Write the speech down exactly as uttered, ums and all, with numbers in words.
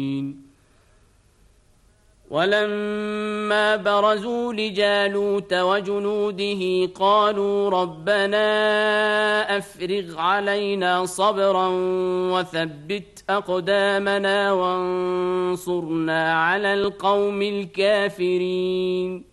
ولما برزوا لجالوت وجنوده قالوا ربنا أفرغ علينا صبرا وثبت أقدامنا وانصرنا على القوم الكافرين